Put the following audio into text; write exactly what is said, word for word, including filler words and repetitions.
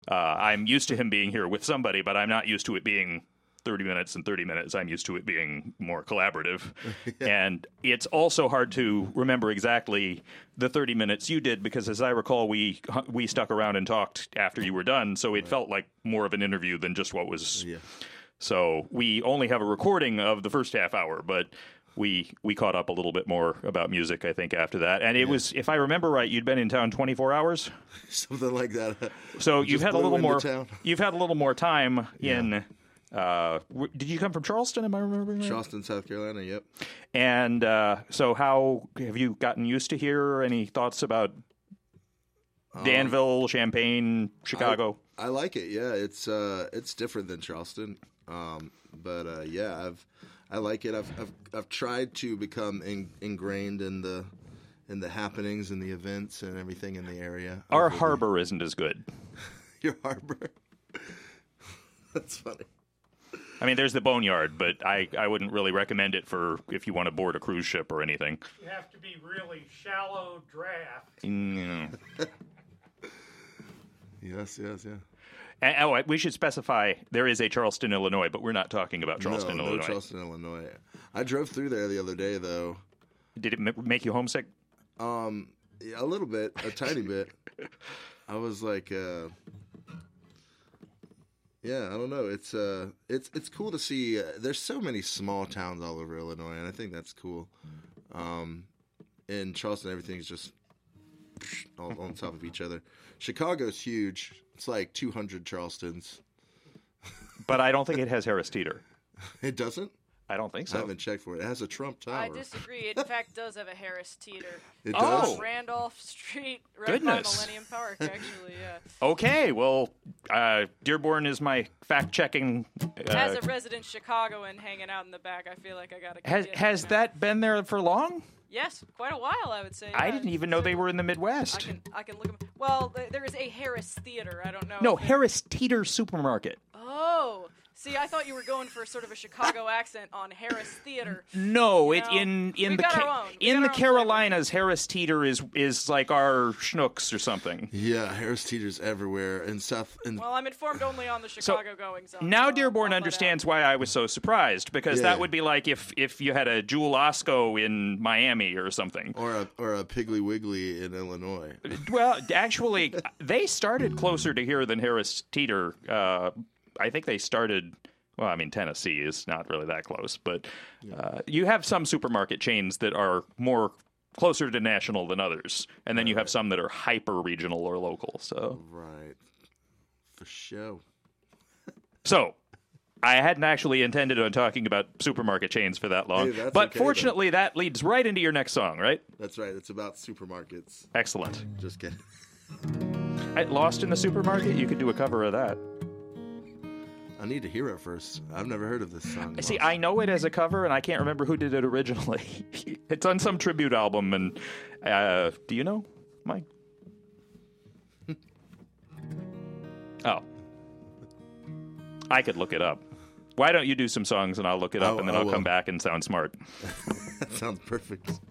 Uh, I'm used to him being here with somebody, but I'm not used to it being thirty minutes and thirty minutes. I'm used to it being more collaborative. yeah. And it's also hard to remember exactly the thirty minutes you did because, as I recall, we we stuck around and talked after you were done, so it right. felt like more of an interview than just what was... Yeah. So we only have a recording of the first half hour, but we we caught up a little bit more about music, I think, after that. And it yeah. was, if I remember right, you'd been in town twenty-four hours? Something like that. So you've had a little more town. You've had a little more time yeah. in... Uh, did you come from Charleston? Am I remembering right? Charleston, South Carolina. Yep. And uh, so, how have you gotten used to here? Any thoughts about Danville, um, Champaign, Chicago? I, I like it. Yeah, it's uh, it's different than Charleston, um, but uh, yeah, I've I like it. I've I've, I've tried to become in, ingrained in the in the happenings and the events and everything in the area. Our harbor the... isn't as good. Your harbor. That's funny. I mean, there's the Boneyard, but I, I wouldn't really recommend it for if you want to board a cruise ship or anything. You have to be really shallow draft. Mm. yes, yes, yeah. And, oh, we should specify there is a Charleston, Illinois, but we're not talking about Charleston, no, Illinois. No, Charleston, Illinois. I drove through there the other day, though. Did it m- make you homesick? Um, yeah, a little bit, a tiny bit. I was like... Uh, Yeah, I don't know. It's uh, it's it's cool to see. Uh, there's so many small towns all over Illinois, and I think that's cool. Um, in Charleston, everything's just all on top of each other. Chicago's huge. It's like two hundred Charlestons. But I don't think it has Harris Teeter. It doesn't? I don't think so. I haven't checked for it. It has a Trump Tower. I disagree. It, in fact, does have a Harris Teeter. It does? On Randolph Street, right Goodness. by Millennium Park, actually, yeah. Okay, well, uh, Dearborn is my fact-checking... Uh, As a resident Chicagoan hanging out in the back, I feel like I got to... Has, has that been there for long? Yes, quite a while, I would say. I uh, didn't even know they were in the Midwest. I can, I can look them. Well, th- there is a Harris Theater. I don't know. No, Harris Teeter Supermarket. Oh... See, I thought you were going for sort of a Chicago accent on Harris Theater. No, you it know? in in we the ca- in the Carolinas, flavor. Harris Teeter is is like our Schnucks or something. Yeah, Harris Teeter's everywhere in South. In well, I'm informed only on the Chicago so, goings on. Now so Dearborn understands why I was so surprised because yeah. that would be like if if you had a Jewel Osco in Miami or something, or a or a Piggly Wiggly in Illinois. Well, actually, they started closer to here than Harris Teeter. Uh, I think they started, well, I mean, Tennessee is not really that close, but uh, you have some supermarket chains that are more closer to national than others, and then right. you have some that are hyper-regional or local. So Right. For sure. So, I hadn't actually intended on talking about supermarket chains for that long, hey, but okay, fortunately though. That leads right into your next song, right? That's right. It's about supermarkets. Excellent. Just kidding. Lost in the Supermarket? You could do a cover of that. I need to hear it first. I've never heard of this song. See, I know it as a cover, and I can't remember who did it originally. It's on some tribute album, and uh, do you know, Mike? Oh. I could look it up. Why don't you do some songs, and I'll look it up, I, and then I I'll will. come back and sound smart. That sounds perfect.